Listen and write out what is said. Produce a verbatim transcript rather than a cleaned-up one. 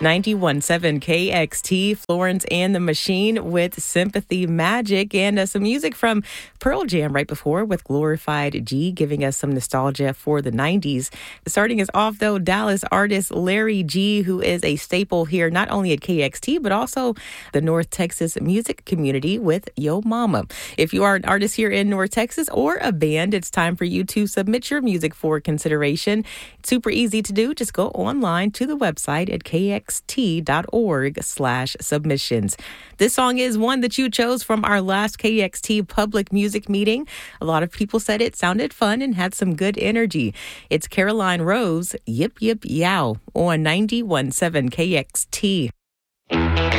ninety-one point seven K X T, Florence and the Machine with Sympathy Magic, and uh, some music from Pearl Jam right before with Glorified G, giving us some nostalgia for the nineties. Starting us off, though, Dallas artist Larry G, who is a staple here, not only at K X T, but also the North Texas music community with Yo Mama. If you are an artist here in North Texas or a band, it's time for you to submit your music for consideration. It's super easy to do. Just go online to the website at K X T dot org slash submissions. This song is one that you chose from our last K X T public music meeting. A lot of people said it sounded fun and had some good energy. It's Caroline Rose, Yip Yip Yow, on ninety-one point seven K X T.